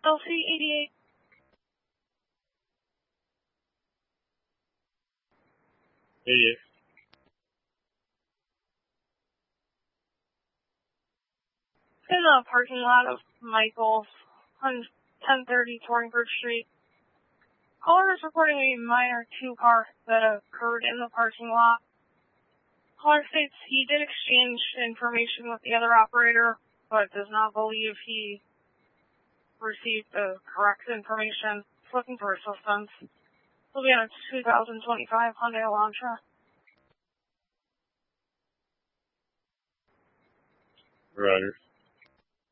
LC88. Yeah. In the parking lot of Michael's on 1030 Torringford Street. Caller is reporting a minor two-car that occurred in the parking lot. Caller states he did exchange information with the other operator, but does not believe he received the correct information. He's looking for assistance. He'll be on a 2025 Hyundai Elantra. Roger.